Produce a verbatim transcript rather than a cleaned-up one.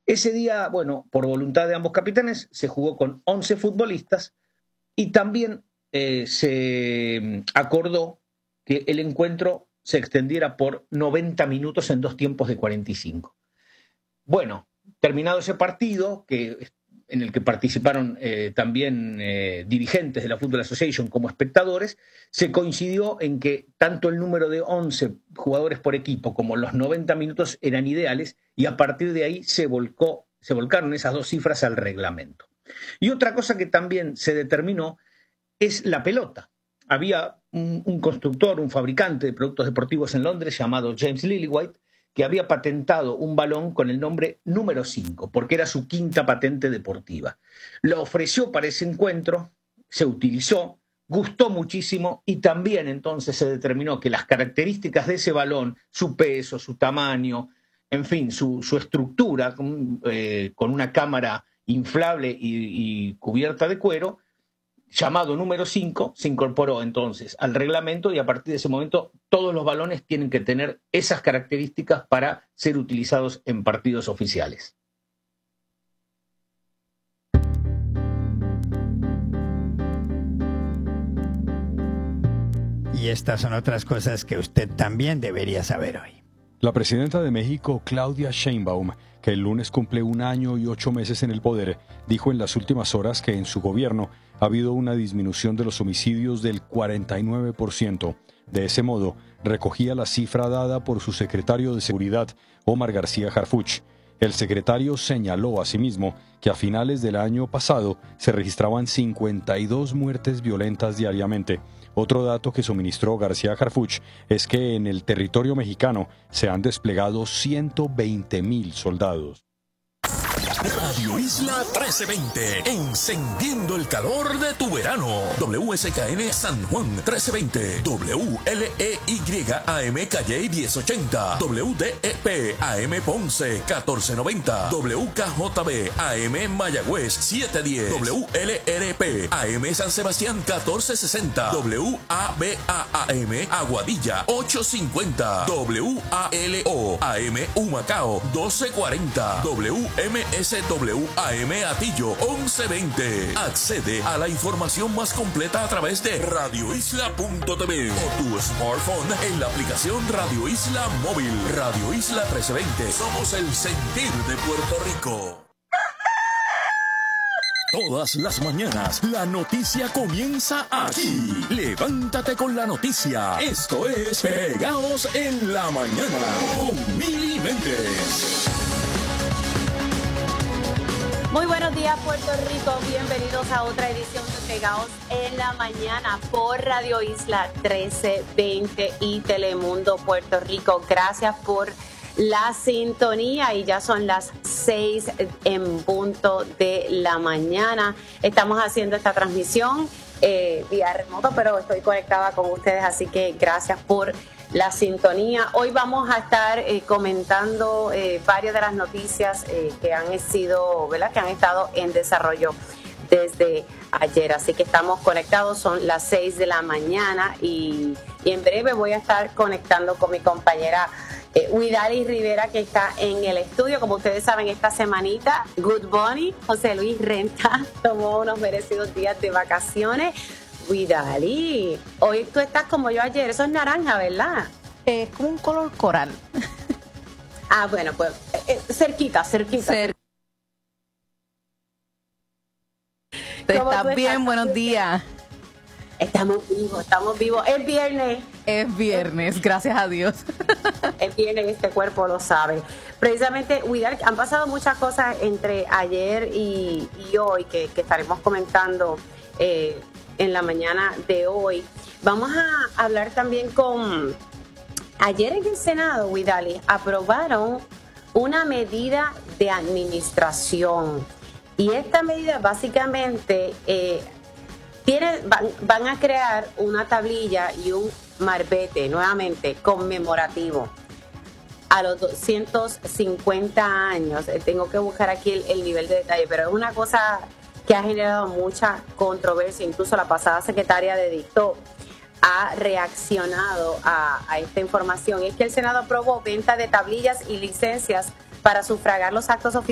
Ese día, bueno, por voluntad de ambos capitanes, se jugó con once futbolistas y también eh, se acordó que el encuentro se extendiera por noventa minutos en dos tiempos de cuarenta y cinco. Bueno, terminado ese partido, que, en el que participaron eh, también eh, dirigentes de la Football Association como espectadores, se coincidió en que tanto el número de once jugadores por equipo como los noventa minutos eran ideales, y a partir de ahí se volcó, se volcaron esas dos cifras al reglamento. Y otra cosa que también se determinó es la pelota. Había un, un constructor, un fabricante de productos deportivos en Londres llamado James Lillywhite, que había patentado un balón con el nombre número cinco, porque era su quinta patente deportiva. Lo ofreció para ese encuentro, se utilizó, gustó muchísimo, y también entonces se determinó que las características de ese balón, su peso, su tamaño, en fin, su, su estructura, con, eh, con una cámara inflable y, y cubierta de cuero, llamado número cinco, se incorporó entonces al reglamento, y a partir de ese momento todos los balones tienen que tener esas características para ser utilizados en partidos oficiales. Y estas son otras cosas que usted también debería saber hoy. La presidenta de México, Claudia Sheinbaum, que el lunes cumple un año y ocho meses en el poder, dijo en las últimas horas que en su gobierno ha habido una disminución de los homicidios del cuarenta y nueve por ciento. De ese modo, recogía la cifra dada por su secretario de Seguridad, Omar García Harfuch. El secretario señaló asimismo que a finales del año pasado se registraban cincuenta y dos muertes violentas diariamente. Otro dato que suministró García Harfuch es que en el territorio mexicano se han desplegado ciento veinte mil soldados. Radio Isla trece veinte, encendiendo el calor de tu verano. W S K N San Juan trece veinte, W L E Y A M Calle diez ochenta, W D E P A M Ponce catorce noventa, W K J B A M Mayagüez siete diez, W L R P A M San Sebastián catorce sesenta, W A B A A M Aguadilla ocho cincuenta, W A L O A M Humacao doce cuarenta, W M S W A M Atillo once veinte. Accede a la información más completa a través de radio isla punto t v o tu smartphone en la aplicación Radio Isla Móvil. Radio Isla trece veinte. Somos el sentir de Puerto Rico. Todas las mañanas, la noticia comienza aquí. Levántate con la noticia. Esto es Pegados en la Mañana con Mili Méndez. Muy buenos días, Puerto Rico. Bienvenidos a otra edición de Pegados en la Mañana por Radio Isla trece veinte y Telemundo Puerto Rico. Gracias por la sintonía, y ya son las seis en punto de la mañana. Estamos haciendo esta transmisión eh, vía remoto, pero estoy conectada con ustedes, así que gracias por la sintonía. Hoy vamos a estar eh, comentando eh, varias de las noticias eh, que han sido, ¿verdad? que han estado en desarrollo desde ayer. Así que estamos conectados, son las seis de la mañana, y, y en breve voy a estar conectando con mi compañera eh, Huidali Rivera, que está en el estudio. Como ustedes saben, esta semanita Good Bunny, José Luis Renta, tomó unos merecidos días de vacaciones. Huidali, hoy tú estás como yo ayer, eso es naranja, ¿verdad? Es como un color coral. Ah, bueno, pues eh, cerquita, cerquita. Cer- ¿Estás bien? Estás? Buenos días. Estamos vivos, estamos vivos. Es viernes. Es viernes, gracias a Dios. Es viernes, este cuerpo lo sabe. Precisamente, Huidali, han pasado muchas cosas entre ayer y, y hoy que, que estaremos comentando eh, en la mañana de hoy. Vamos a hablar también con... Ayer en el Senado, Huidali, aprobaron una medida de administración. Y esta medida básicamente eh, tiene, van, van a crear una tablilla y un marbete, nuevamente, conmemorativo a los doscientos cincuenta años. Eh, tengo que buscar aquí el, el nivel de detalle, pero es una cosa que ha generado mucha controversia. Incluso la pasada secretaria de Dictó ha reaccionado a, a esta información. Es que el Senado aprobó venta de tablillas y licencias para sufragar los actos oficiales